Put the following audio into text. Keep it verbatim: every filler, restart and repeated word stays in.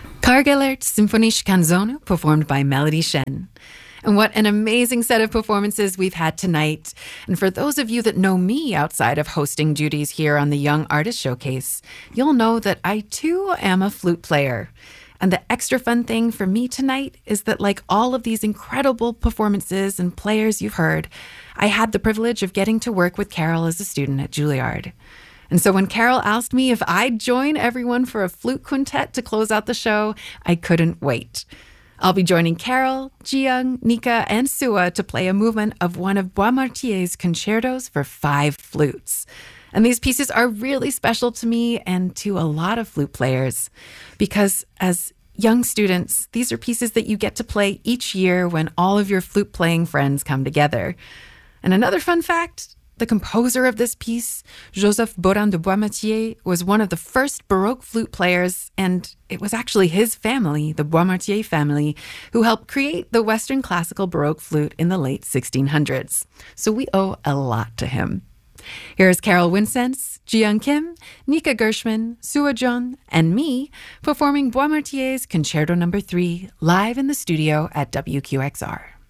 Kargelert Symfonische Canzone, performed by Melody Shen. And what an amazing set of performances we've had tonight. And for those of you that know me outside of hosting duties here on the Young Artist Showcase, you'll know that I too am a flute player. And the extra fun thing for me tonight is that, like all of these incredible performances and players you've heard, I had the privilege of getting to work with Carol as a student at Juilliard. And so when Carol asked me if I'd join everyone for a flute quintet to close out the show, I couldn't wait. I'll be joining Carol, Jiyoung, Nika, and Sua to play a movement of one of Boismartier's concertos for five flutes. And these pieces are really special to me and to a lot of flute players because as young students, these are pieces that you get to play each year when all of your flute playing friends come together. And another fun fact, the composer of this piece, Joseph Beaurain de Boismartier, was one of the first Baroque flute players, and it was actually his family, the Boismartier family, who helped create the Western classical Baroque flute in the late sixteen hundreds. So we owe a lot to him. Here's Carol Wincense, Jiyoung Kim, Nika Gershman, Sua Jun, and me performing Boismartier's Concerto Number three live in the studio at W Q X R.